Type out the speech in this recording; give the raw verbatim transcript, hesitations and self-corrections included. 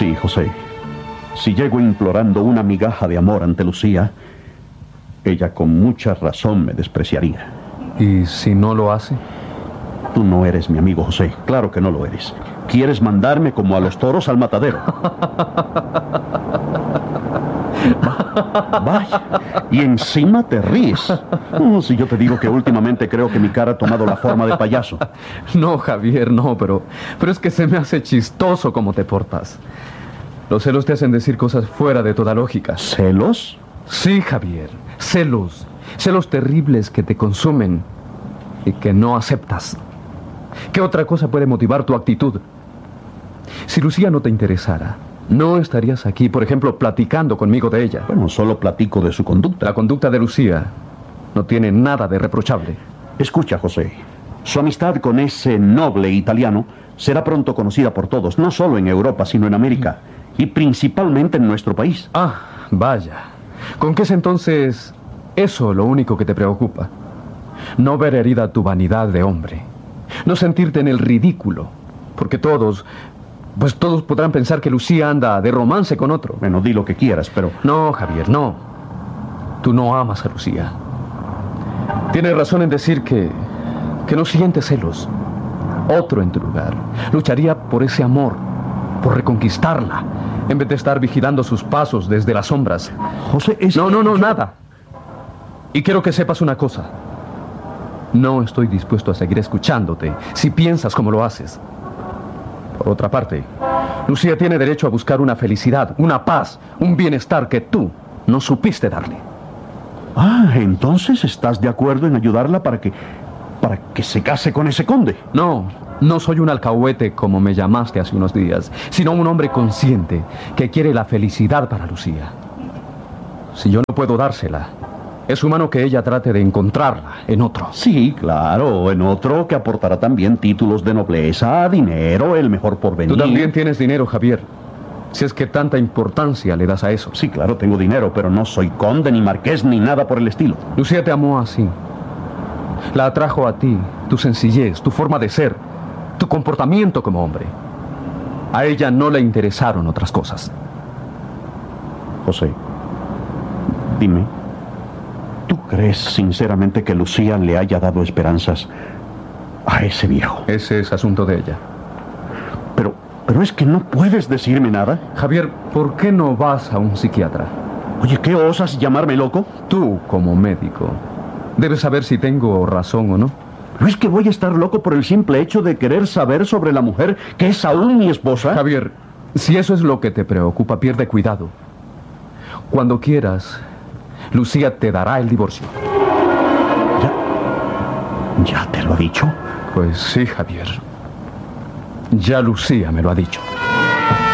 Sí, José. Si llego implorando una migaja de amor ante Lucía, ella con mucha razón me despreciaría. ¿Y si no lo hace? Tú no eres mi amigo, José. Claro que no lo eres. Quieres mandarme como a los toros al matadero. Vaya, y encima te ríes. Oh, si yo te digo que últimamente creo que mi cara ha tomado la forma de payaso. No, Javier, no, pero, pero es que se me hace chistoso cómo te portas. Los celos te hacen decir cosas fuera de toda lógica. ¿Celos? Sí, Javier, celos. Celos terribles que te consumen y que no aceptas. ¿Qué otra cosa puede motivar tu actitud? Si Lucía no te interesara, no estarías aquí, por ejemplo, platicando conmigo de ella. Bueno, solo platico de su conducta. La conducta de Lucía no tiene nada de reprochable. Escucha, José. Su amistad con ese noble italiano será pronto conocida por todos, no solo en Europa, sino en América, y principalmente en nuestro país. Ah, vaya. ¿Con qué es entonces eso lo único que te preocupa? No ver herida tu vanidad de hombre. No sentirte en el ridículo. Porque todos, pues todos podrán pensar que Lucía anda de romance con otro. Bueno, di lo que quieras, pero... No, Javier, no. Tú no amas a Lucía. Tienes razón en decir que, que no sientes celos. Otro en tu lugar lucharía por ese amor, por reconquistarla, en vez de estar vigilando sus pasos desde las sombras. José, es... No, no, no, nada. Y quiero que sepas una cosa. No estoy dispuesto a seguir escuchándote si piensas como lo haces. Por otra parte, Lucía tiene derecho a buscar una felicidad, una paz, un bienestar que tú no supiste darle. Ah, entonces estás de acuerdo en ayudarla para que... para que se case con ese conde. No, no soy un alcahuete como me llamaste hace unos días, sino un hombre consciente que quiere la felicidad para Lucía. Si yo no puedo dársela, es humano que ella trate de encontrarla en otro. Sí, claro, en otro que aportará también títulos de nobleza, dinero, el mejor porvenir. Tú también tienes dinero, Javier. Si es que tanta importancia le das a eso. Sí, claro, tengo dinero, pero no soy conde, ni marqués, ni nada por el estilo. Lucía te amó así. La atrajo a ti, tu sencillez, tu forma de ser, tu comportamiento como hombre. A ella no le interesaron otras cosas. José, dime, ¿tú crees sinceramente que Lucía le haya dado esperanzas a ese viejo? Ese es asunto de ella. Pero, pero es que no puedes decirme nada. Javier, ¿por qué no vas a un psiquiatra? Oye, ¿qué osas llamarme loco? Tú, como médico, debes saber si tengo razón o no. ¿No es que voy a estar loco por el simple hecho de querer saber sobre la mujer que es aún mi esposa? Javier, si eso es lo que te preocupa, pierde cuidado. Cuando quieras, Lucía te dará el divorcio. ¿Ya? ¿Ya te lo ha dicho? Pues sí, Javier. Ya Lucía me lo ha dicho.